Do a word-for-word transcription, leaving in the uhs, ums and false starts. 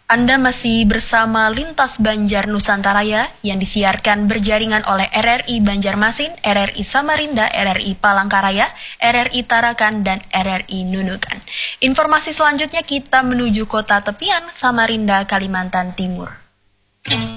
Anda masih bersama Lintas Banjar Nusantaraya yang disiarkan berjaringan oleh R R I Banjarmasin, R R I Samarinda, R R I Palangkaraya, R R I Tarakan, dan R R I Nunukan. Informasi selanjutnya kita menuju kota tepian Samarinda, Kalimantan Timur.